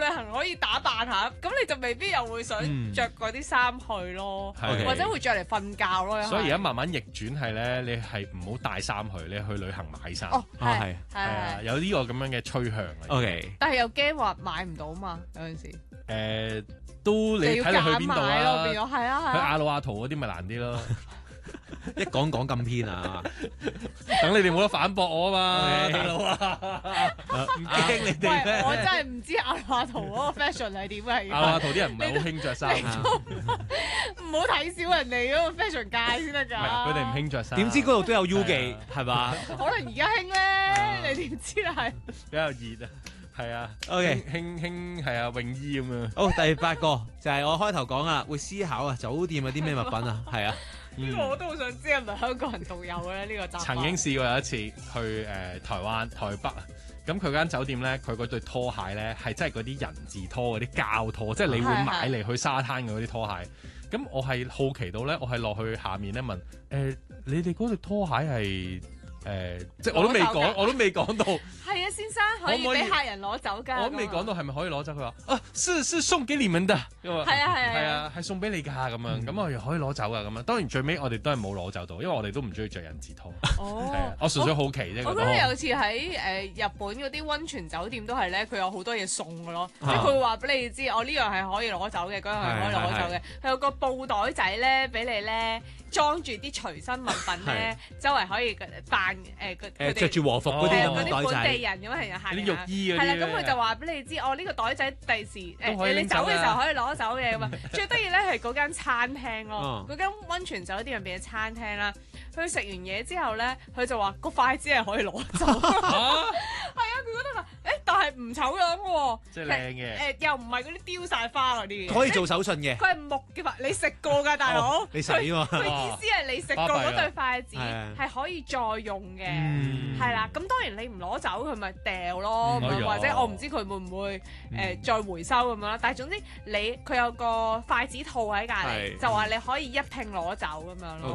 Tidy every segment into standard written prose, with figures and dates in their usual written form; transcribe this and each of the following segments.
旅行可以打扮下，咁你就未必又會想着嗰啲衫去咯，或者會着嚟瞓覺咯。 所以而家慢慢逆轉係咧，你係唔好帶衫去，你去旅行買衫。 哦， 係啊，有呢個咁樣嘅趨向。 OK， 但係又驚話買唔到嘛，有陣時。 都你睇你去邊度啊？ 變咗係啊， 去阿魯阿圖嗰啲咪難啲咯。 一講咁偏啊！ 等你哋冇得反駁我啊嘛，大佬啊！唔驚你哋咩？ 我真係唔知阿魯阿圖嗰個 fashion 係點嘅。 阿魯阿圖啲人唔係好興着衫， 唔好睇小人哋嗰個 fashion 界先得㗎。 佢哋唔興着衫。 點知嗰度都有 U 記係嘛？ 可能而家興咧，你點知係？ 比較熱啊！係啊 ，OK， 興係啊，泳衣咁樣。 好，第8個就係我開頭講啦，會思考啊，酒店有啲咩物品啊，係啊， 呢個我都好想知係咪香港人獨有嘅咧？呢個習慣。 曾經試過有一次去台灣台北啊，咁佢間酒店咧，佢嗰對拖鞋咧係真係嗰啲人字拖嗰啲膠拖，即係你會買嚟去沙灘嘅嗰啲拖鞋。咁我係好奇到咧，我係落去下面咧問你哋嗰對拖鞋係？即係我都未講到。 係啊，先生可以俾客人攞走㗎。 我都未講到係咪可以攞走？佢話是送給你們的。係啊，係送俾你㗎咁樣。咁我又可以攞走㗎咁樣。當然最尾我哋都係冇攞走到，因為我哋都唔中意着人字拖。哦，我純粹好奇啫。 我覺得有次喺日本嗰啲溫泉酒店都係咧，佢有好多嘢送㗎咯。即係佢會話俾你知，我呢樣係可以攞走嘅，嗰樣係可以攞走嘅。佢有個布袋仔咧，俾你咧裝住啲隨身物品咧，周圍可以扮着住和服嗰啲咁嘅袋仔。 本地人咁樣係啲浴衣嗰啲。 係啦，咁佢就話俾你知，我呢個袋仔第時你走嘅時候可以攞走嘅咁啊。最得意咧係嗰間餐廳咯，嗰間溫泉酒店入邊嘅餐廳啦。佢食完嘢之後咧，佢就話個筷子係可以攞走。係啊，佢覺得話但係唔醜樣喎， 即係靚嘅。 又唔係嗰啲雕晒花嗰啲。 可以做手信嘅。 佢係木嘅筷，你食過㗎，大佬。 你死喎！ 佢意思係你食過嗰對筷子係可以再用嘅，係啦。咁當然你唔攞走，佢咪掉咯，或者我唔知佢會唔會再回收咁樣啦。但係總之佢有個筷子套喺隔離，就話你可以一拼攞走咁樣咯。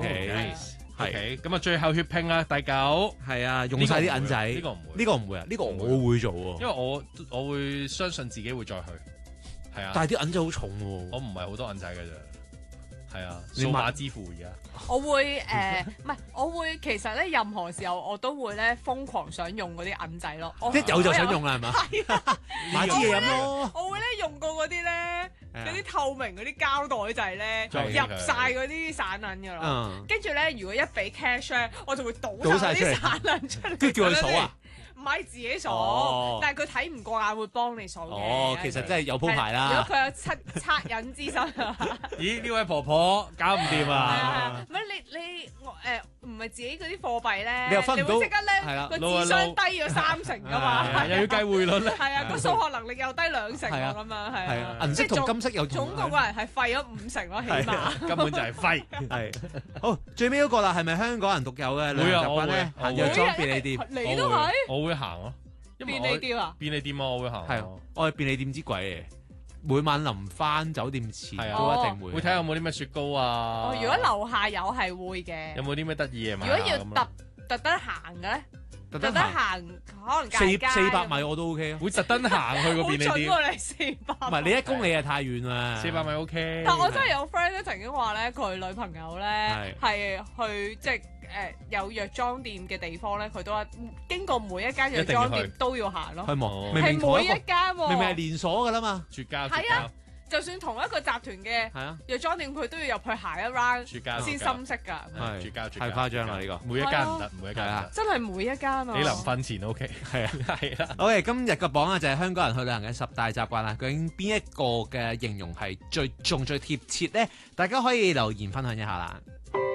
OK，咁啊最後血拼啦，第9 係啊，用晒啲銀仔。 呢個唔會， 呢個唔會啊，呢個我會做喎。 因為我會相信自己會再去，係啊。 但係啲銀仔好重喎。 我唔係好多銀仔嘅咋，係啊，數碼支付而家。 我會唔係，我會其實咧任何時候我都會咧瘋狂想用嗰啲銀仔咯。 一有就想用啦，係嘛？ 係啊， 買支嘢飲咯。 我會咧用過嗰啲咧，嗰啲透明嗰啲膠袋仔咧，入晒嗰啲散銀㗎啦。跟住咧，如果一俾 cash 咧，我就會倒晒啲散銀出嚟。 跟住叫佢數啊？ 唔係自己數，但係佢睇唔過眼會幫你數嘅。 哦，其實真係有鋪排啦。 如果佢有惻隱之心啊！ 咦，呢位婆婆搞唔掂啊！ 唔係你唔係自己嗰啲貨幣咧， 你又分唔到， 你會即刻咧個智商低咗3成㗎嘛， 又要計匯率咧， 係啊，個數學能力又低2成咁樣，係啊， 銀色同金色又總共個人係廢咗5成咯，起碼根本就係廢。 係好，最尾嗰個啦，係咪香港人獨有嘅旅遊習慣咧？行藥妝便利店， 你都係， 我會行咯。 便利店啊？ 便利店我會行。 係我係便利店之鬼嚟。每晚臨翻酒店前都一定會。 會睇下有冇啲咩雪糕啊？ 如果樓下有係會嘅。 有冇啲咩得意嘢買？ 如果要特登行嘅咧？特登行可能 400米我都 OK 啊。 會特登行去個便利店。 好準喎你400。 唔係你1公里啊，太遠啦。 400米 OK。 但我真係有 friend 咧曾經話咧，佢女朋友咧係去即係有藥妝店嘅地方咧，佢都話經過每一間藥妝店都要行咯。 係冇， 係每一間喎。 明明係連鎖㗎啦嘛。 絕交。 係啊。就算同一個集團嘅藥妝店，佢都要入去行一 round 先深色㗎。 係絕交， 太誇張啦呢個。 每一間唔得，每一間唔得。 真係每一間啊！ 你臨瞓前 OK。 係啊， 係啊。 OK，今日個榜啊就係香港人去旅行嘅10大習慣啦。究竟邊一個嘅形容係最貼切咧？大家可以留言分享一下啦。